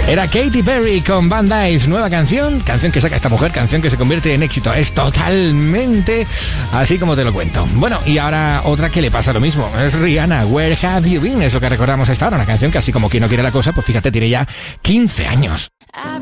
Era Katy Perry con Van Dyke, nueva canción que saca esta mujer, canción que se convierte en éxito. Es totalmente así como te lo cuento. Bueno, y ahora otra que le pasa lo mismo. Es Rihanna, Where Have You Been? Es lo que recordamos a esta hora, una canción que así como quien no quiere la cosa, pues fíjate, tiene ya 15 años.